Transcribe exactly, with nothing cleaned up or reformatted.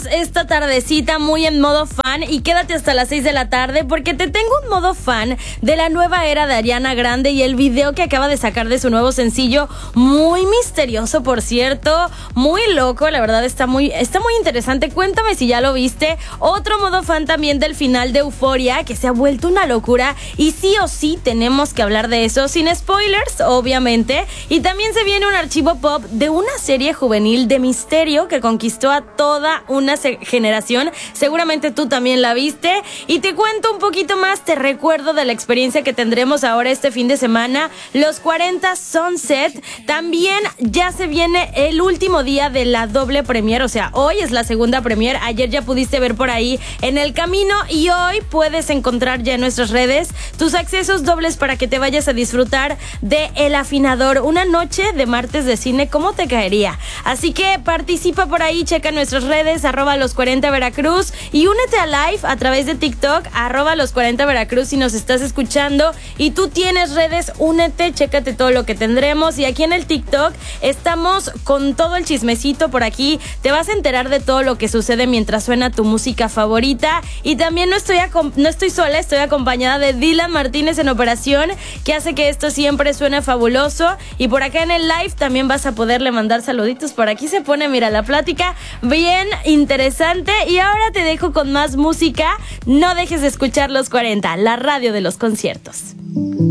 Esta tardecita muy en modo fan y quédate hasta las seis de la tarde porque te tengo un modo fan de la nueva era de Ariana Grande y el video que acaba de sacar de su nuevo sencillo, muy misterioso por cierto, muy loco, la verdad está muy, está muy interesante. Cuéntame si ya lo viste. Otro modo fan también del final de Euphoria que se ha vuelto una locura y sí o sí tenemos que hablar de eso sin spoilers obviamente. Y también se viene un archivo pop de una serie juvenil de misterio que conquistó a toda una generación, seguramente tú también la viste y te cuento un poquito más, te recuerdo de la experiencia que tendremos ahora este fin de semana, los cuarenta Sunset, también ya se viene el último día de la doble premier, o sea, hoy es la segunda premier, ayer ya pudiste ver por ahí en el camino y hoy puedes encontrar ya en nuestras redes tus accesos dobles para que te vayas a disfrutar de El Afinador, una noche de martes de cine, ¿cómo te caería? Así que participa por ahí, checa nuestras redes, arroba los cuarenta Veracruz y únete a live a través de TikTok, arroba los cuarenta Veracruz si nos estás escuchando y tú tienes redes, únete, chécate todo lo que tendremos y aquí en el TikTok estamos con todo el chismecito por aquí, te vas a enterar de todo lo que sucede mientras suena tu música favorita y también no estoy, no estoy sola, estoy acompañada de Dylan Martínez en operación que hace que esto siempre suene fabuloso y por acá en el live también vas a poderle mandar saluditos, por aquí se pone, mira, la plática bien interesante interesante y ahora te dejo con más música. No dejes de escuchar Los cuarenta, la radio de los conciertos.